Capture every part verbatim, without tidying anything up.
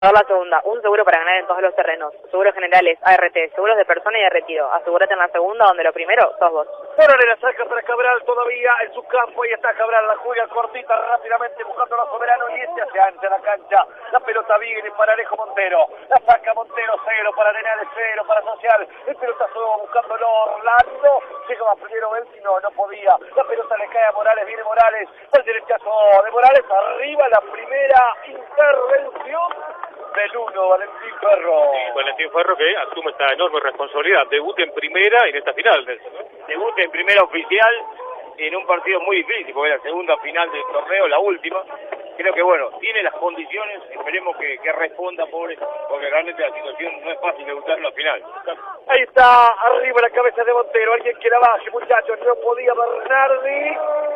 Dar la segunda, un seguro para ganar en todos los terrenos, seguros generales, A R T, seguros de persona y de retiro. Asegúrate en la segunda, donde lo primero sos vos. Órale, la saca para Cabral todavía en su campo, ahí está Cabral, la juega cortita rápidamente buscando a Soberano y este hacia ancha la cancha. La pelota viene para Alejo Montero, la saca Montero, cero para Arenales, cero para Social. El pelotazo buscándolo Orlando, llegaba primero Benzi, no, no podía. La pelota le cae a Morales, viene Morales, el derechazo de Morales, arriba la primera intervención del uno, Valentín Ferro. Sí, Valentín Ferro que asume esta enorme responsabilidad, debuta en primera y en esta final. Debuta en primera oficial en un partido muy difícil, porque es la segunda final del torneo, la última. Creo que bueno, tiene las condiciones, esperemos que, que responda, pobre, porque realmente la situación no es fácil debutar en la final. Ahí está, arriba la cabeza de Montero, alguien que la baje, muchachos, no podía Bernardi,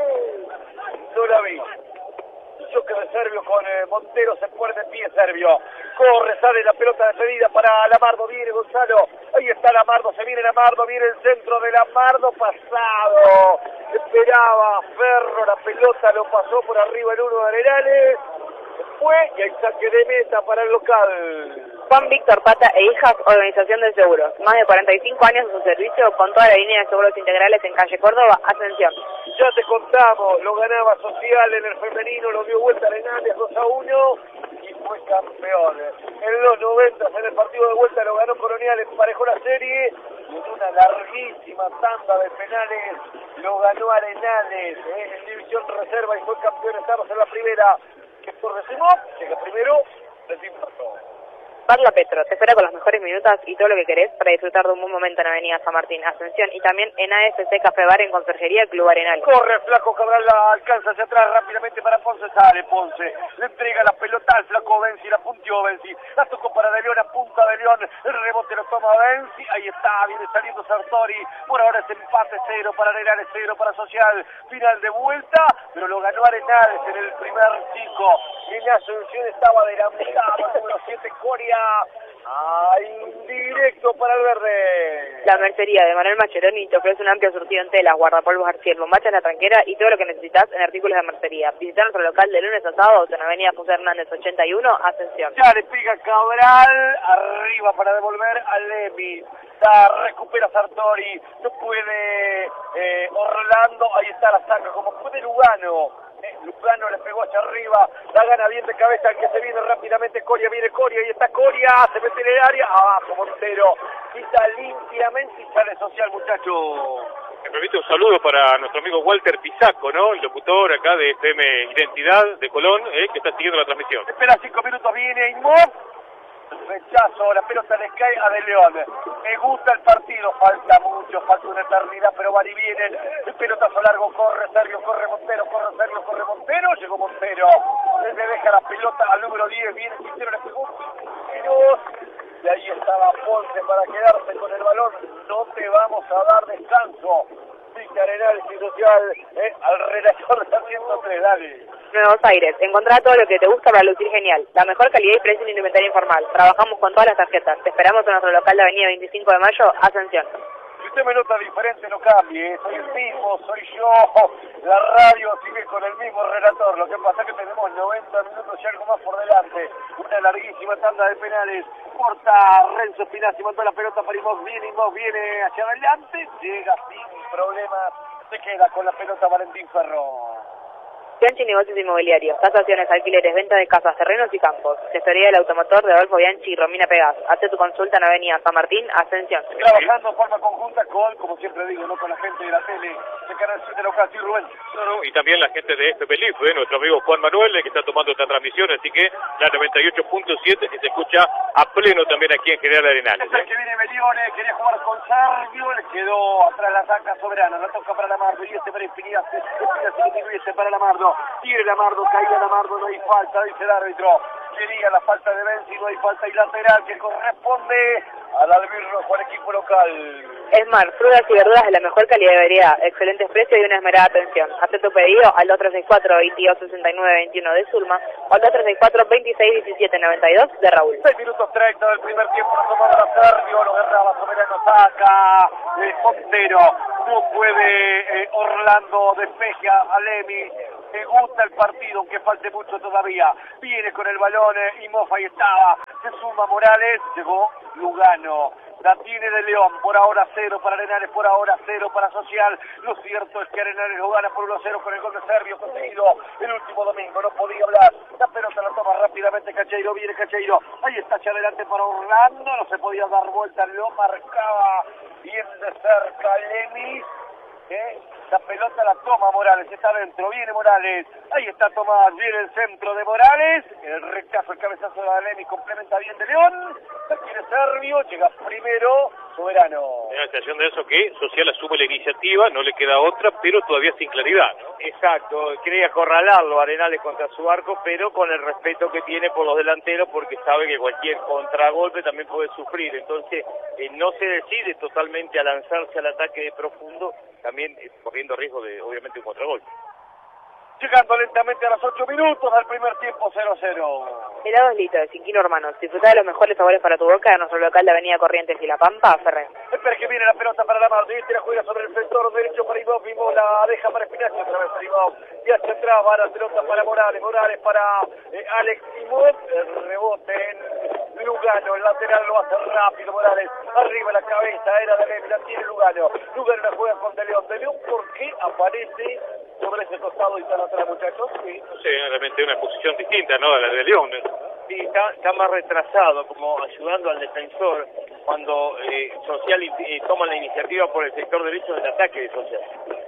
no la vi. Choque de Servio con eh, Montero, se pone de pie Servio, corre, sale la pelota despedida para Lamardo, viene Gonzalo, ahí está Lamardo, se viene Lamardo, viene el centro de Lamardo, pasado, esperaba Ferro, la pelota lo pasó por arriba el uno de Arenales, fue y hay saque de meta para el local. Juan Víctor Pata e Hijas, Organización de Seguros. Más de cuarenta y cinco años en su servicio con toda la línea de seguros integrales en calle Córdoba, Ascensión. Ya te contamos, lo ganaba Social en el femenino, lo dio vuelta Arenales dos a uno y fue campeón. En los noventa, en el partido de vuelta, lo ganó Colonial, emparejó la serie y en una larguísima tanda de penales lo ganó Arenales eh, en división reserva y fue campeón. Estamos en la primera. Que por decimos, llega primero, decimos todo. Parla Petro, te espera con los mejores minutos y todo lo que querés para disfrutar de un buen momento en Avenida San Martín, Ascensión, y también en A S C Café Bar en Conserjería Club Arenal. Corre Flaco Cabral, la alcanza hacia atrás rápidamente para Ponce, sale Ponce, le entrega la pelota al Flaco Benzi, la puntió Benzi, la tocó para De León, a punta de León, el rebote lo toma Benzi, ahí está, viene saliendo Sartori, por ahora es empate, cero para Arenales, cero para Social, final de vuelta, pero lo ganó Arenales en el primer chico, y en Asunción estaba de la mirada, número siete, Coria. Ah, indirecto para el verde. La mercería de Manuel Mascheroni te ofrece un amplio surtido en telas, guardapolvos, arcilla, bombachas, la tranquera y todo lo que necesitas en artículos de mercería. Visita nuestro local de lunes a sábados en Avenida José Hernández ochenta y uno, Ascensión. Ya le pega Cabral, arriba para devolver a Lemi. Da, recupera Sartori, no puede eh, Orlando, ahí está la saca, como puede Lugano. Lugano le pegó hacia arriba, la gana bien de cabeza el que se viene rápidamente, Coria, viene Coria, ahí está Coria, se mete en el área, abajo Montero, quita limpiamente y sale Social, muchacho. Me permite un saludo para nuestro amigo Walter Pisaco, ¿no? El locutor acá de F M Identidad de Colón, eh, que está siguiendo la transmisión. Espera cinco minutos, viene Inmov. Rechazo, la pelota le cae a De León. Me gusta el partido, falta mucho, falta una eternidad, pero van y vienen. El pelotazo largo, corre Sergio, corre Montero, corre Sergio, corre Montero, llegó Montero. Le deja la pelota al número diez, viene Quintero, le pegó Quintero. Y ahí estaba Ponce para quedarse con el balón. No te vamos a dar descanso. Dice Arenales y Social, eh, al relator de ciento tres, dale. Nuevos Aires, encontrá todo lo que te gusta para lucir genial. La mejor calidad y precio en indumentaria informal. Trabajamos con todas las tarjetas. Te esperamos en nuestro local de Avenida veinticinco de mayo, Ascensión. Si usted me nota diferente, no cambie, ¿eh? Soy el mismo, soy yo. La radio sigue con el mismo relator. Lo que pasa es que tenemos noventa minutos y algo más por delante. Una larguísima tanda de penales. Corta Renzo Spinazzi, mandó la pelota para Imos, viene Imos, viene hacia adelante. Llega sin problemas. Se queda con la pelota Valentín Ferro. Bianchi Negocios Inmobiliarios, tasaciones, alquileres, venta de casas, terrenos y campos. Gestoría del automotor de Adolfo Bianchi y Romina Pegás. Hace tu consulta en Avenida San Martín, Ascensión. Trabajando en forma conjunta con, como siempre digo, no con la gente de la tele, de Canal siete local, sí, Rubén. No, no, y también la gente de F P L I F, eh, nuestro amigo Juan Manuel, eh, que está tomando esta transmisión, así que la noventa y ocho punto siete que se escucha a pleno también aquí en General Arenales. Es el que viene Melione, quería jugar con Servio, le quedó atrás la saca Soberano, la toca para Lamardo, y este para Espinillas, Espinillas y este para Lamardo, tiene Lamardo, caída Lamardo, no hay falta, dice el árbitro, quería la falta de Benzi, no hay falta y lateral que corresponde al albirrojo, al equipo local. Esmar, frutas y verduras de la mejor calidad y variedad, excelentes precios y una esmerada atención. Haz tu pedido al dos tres seis cuatro, veintidós sesenta y nueve veintiuno de Zulma o al dos tres seis cuatro, veintiséis diecisiete noventa y dos de Raúl. seis minutos treinta del primer tiempo, la tomaba la Servio, lo agarraba Soberano, saca eh, Montero, no puede eh, Orlando, despeja a Lemi. Me gusta el partido, aunque falte mucho todavía. Viene con el balón eh, y Mofa, ahí estaba. Se suma Morales, llegó Lugano. La tiene de León, por ahora cero para Arenales, por ahora cero para Social. Lo cierto es que Arenales lo gana por uno a cero con el gol de Servio conseguido el último domingo. No podía hablar. La pelota la toma rápidamente Cacheiro, viene Cacheiro. Ahí está hacia adelante para Orlando, no se podía dar vuelta, lo marcaba bien de cerca Lemis. ¿Eh? La pelota la toma Morales, está adentro, viene Morales, ahí está Tomás, viene el centro de Morales, el rechazo, el cabezazo de Alemi, complementa bien de León, la quiere Servio, llega primero Soberano. En la situación de eso que Social asume la iniciativa, no le queda otra, pero todavía sin claridad, ¿no? Exacto, quería acorralarlo Arenales contra su arco, pero con el respeto que tiene por los delanteros, porque sabe que cualquier contragolpe también puede sufrir, entonces eh, no se decide totalmente a lanzarse al ataque de profundo, también eh, corriendo riesgo de, obviamente, un contragolpe. Llegando lentamente a los ocho minutos del primer tiempo, cero a cero. Helados Lito de Cinquino Hermanos. Disfruta de los mejores sabores para tu boca en nuestro local de Avenida Corrientes y La Pampa, Ferrer. Espera que viene la pelota para la Martín, la juega sobre el sector derecho para Ibov, Ibov la deja para Espinachi, otra vez para Ibov, y hacia atrás va la pelota para Morales, Morales para eh, Alex Ibov, el rebote en Lugano, el lateral lo hace rápido Morales, arriba la cabeza, era de Levi, la tiene Lugano, Lugano la juega con De León, De León, ¿por qué aparece sobre ese costado y están atrás, muchachos? Sí. No sé, realmente una posición distinta, ¿no?, a la de León. Sí, está, está más retrasado, como ayudando al defensor cuando eh, Social eh, toma la iniciativa por el sector derecho del ataque de Social.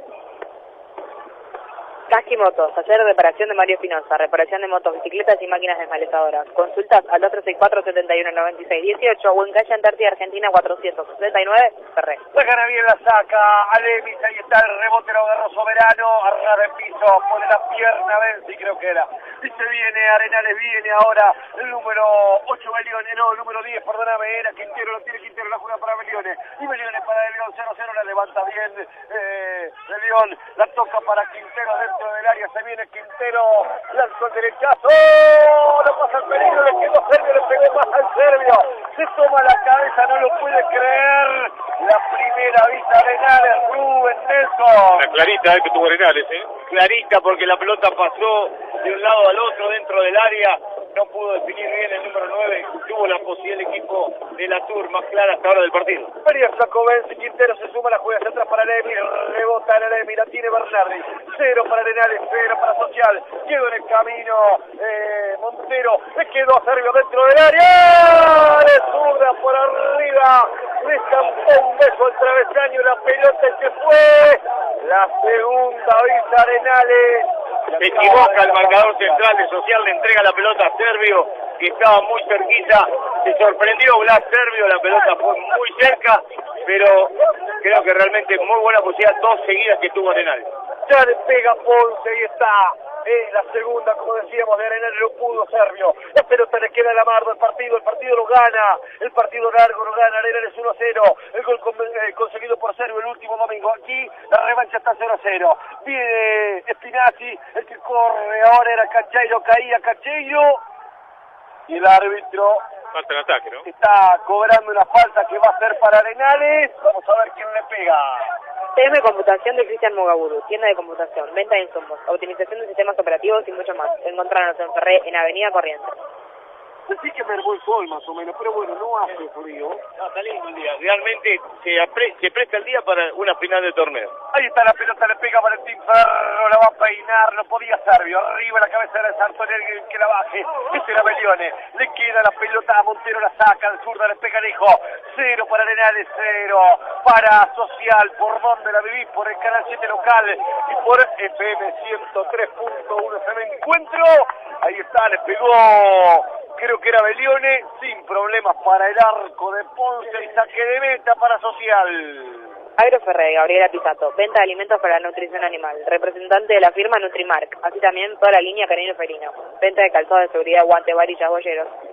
Casqui Motos, taller de reparación de Mario Espinosa, reparación de motos, bicicletas y máquinas desmalezadoras. Consultas al dos tres seis cuatro, setenta y uno noventa y seis dieciocho o en calle Antártida Argentina cuatrocientos sesenta y nueve, Ferrer. La gana bien, la saca Alemis, ahí está el rebote, lo agarró Soberano, arra de piso, pone la pierna, Benzi creo que era. Y se viene Arenales, viene ahora el número ocho Belione, no, el número diez, perdóname, era Quintero, lo tiene Quintero, la juega para Belione. Y Belione para De León, cero cero, la levanta bien eh, De León, la toca para Quintero dentro del área, se viene Quintero, lanzó el derechazo, ¡oh! Lo pasa al peligro, le quedó Servio, le pegó más al Servio, se toma la cabeza, no lo puede creer, la primera vista de Arenales, Rubén Nelson. La clarita eh, que tuvo Arenales, ¿eh? Clarita porque la pelota pasó de un lado al otro dentro del área, no pudo definir bien el número nueve, tuvo la posibilidad el equipo de la Tour más clara hasta ahora del partido. María Flaco Benzi, Quintero se suma, la juega hacia atrás para Lemi, rebota en Lemi, la tiene Bernardi, cero para Arenales, cero para Social, quedó en el camino eh, Montero, le quedó Servio dentro del área, de zurda por arriba, le estampó un beso al travesaño, la pelota y se fue, la segunda vez Arenales. Se equivoca el marcador central de Social, le entrega la pelota a Servio, que estaba muy cerquita, se sorprendió Blas Servio, la pelota fue muy cerca, pero creo que realmente muy buena posibilidad, dos seguidas que tuvo Arenales. Ya le pega Ponce, ahí está, es la segunda, como decíamos, de Arenales, lo pudo Servio, la pelota le queda a la Mardo, el partido, el partido lo gana, el partido largo lo gana, Arenales uno a cero, el gol con, eh, conseguido por Servio el último domingo, aquí la revancha está cero a cero, viene Espinaci, el que corre ahora era Cacheiro, caía Cacheiro, y el árbitro falta en ataque, ¿no? Está cobrando una falta que va a ser para Arenales, vamos a ver quién le pega. T M Computación de Cristian Mogaburu, tienda de computación, venta de insumos, optimización de sistemas operativos y mucho más. Encontrarnos en Ferré, en Avenida Corrientes. Decís que mermó el sol más o menos, pero bueno, no hace frío. No, está lindo el día, realmente se, apre se presta el día para una final de torneo. Ahí está la pelota, le pega Valentín Ferro, la va a peinar, no podía Servio, arriba la cabeza de Santonelli, que la baje, este era Belione, le queda la pelota a Montero, la saca, al zurda le pega lejos, cero para Arenales, cero para Social, por donde la vivís, por el canal siete local y por F M ciento tres punto uno, se me encuentro, ahí está, le pegó, creo que era Belione, sin problemas para el arco de Ponce y saque de meta para Social. Agroferré, Gabriela Pisato, venta de alimentos para la nutrición animal, representante de la firma Nutrimark, así también toda la línea canino felino, venta de calzado de seguridad, guantes, varillas, bolleros.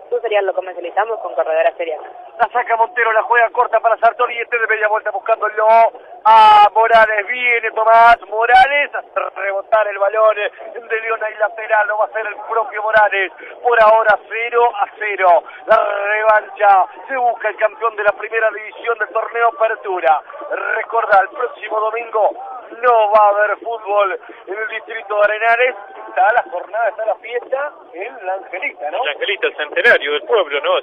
Su cereal lo comercializamos con Corredora Cereal. La saca Montero, la juega corta para Sartori y este de media vuelta buscándolo a Morales. Viene Tomás Morales a rebotar el balón de Leona y lateral. Lo va a hacer el propio Morales. Por ahora cero a cero. La revancha. Se busca el campeón de la primera división del torneo Apertura. Recordá, el próximo domingo no va a haber fútbol en el distrito de Arenales. Está la jornada, está la fiesta en la Angelita, ¿no? La Angelita, el centenario del pueblo, ¿no?